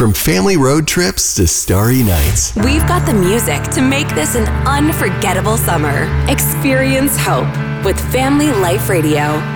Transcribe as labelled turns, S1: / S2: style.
S1: From family road trips to starry nights.
S2: We've got the music to make this an unforgettable summer. Experience hope with Family Life Radio.